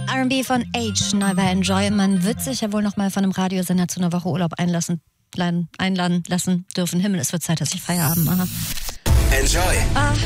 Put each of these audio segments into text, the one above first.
R&B von Age, neu bei Enjoy. Man wird sich ja wohl noch mal von einem Radiosender zu einer Woche Urlaub einladen lassen dürfen. Himmel, es wird Zeit, dass ich Feierabend mache. Enjoy.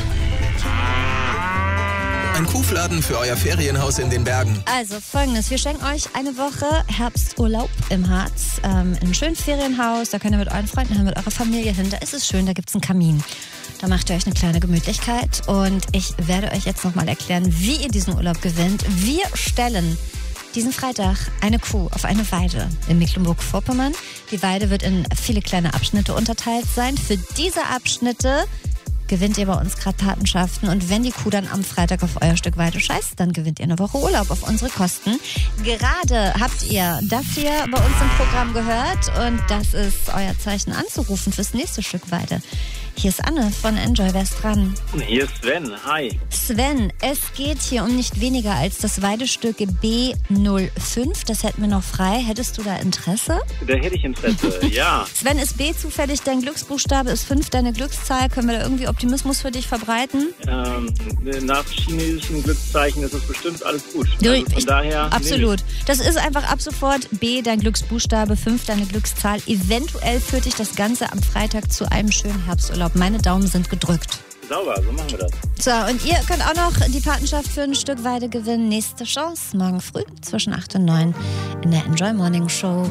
Ein Kuhfladen für euer Ferienhaus in den Bergen. Also folgendes, wir schenken euch eine Woche Herbsturlaub im Harz, in einem schönen Ferienhaus. Da könnt ihr mit euren Freunden hin, mit eurer Familie hin. Da ist es schön, da gibt es einen Kamin. Da macht ihr euch eine kleine Gemütlichkeit und ich werde euch jetzt nochmal erklären, wie ihr diesen Urlaub gewinnt. Wir stellen diesen Freitag eine Kuh auf eine Weide in Mecklenburg-Vorpommern. Die Weide wird in viele kleine Abschnitte unterteilt sein. Für diese Abschnitte gewinnt ihr bei uns gerade Patenschaften und wenn die Kuh dann am Freitag auf euer Stück Weide scheißt, dann gewinnt ihr eine Woche Urlaub auf unsere Kosten. Gerade habt ihr das hier bei uns im Programm gehört und das ist euer Zeichen anzurufen fürs nächste Stück Weide. Hier ist Anne von Enjoy, wer ist dran? Hier ist Sven, hi. Sven, es geht hier um nicht weniger als das Weidestück B05, das hätten wir noch frei. Hättest du da Interesse? Da hätte ich Interesse, ja. Sven, ist B zufällig dein Glücksbuchstabe, ist 5 deine Glückszahl? Können wir da irgendwie Optimismus für dich verbreiten? Nach chinesischen Glückszeichen ist es bestimmt alles gut. Also von daher... Absolut. Das ist einfach ab sofort B dein Glücksbuchstabe, 5 deine Glückszahl. Eventuell führt dich das Ganze am Freitag zu einem schönen Herbsturlaub. Meine Daumen sind gedrückt. Sauber, so machen wir das. So, und ihr könnt auch noch die Patenschaft für ein Stück Weide gewinnen. Nächste Chance, morgen früh zwischen 8 und 9 in der Enjoy Morning Show.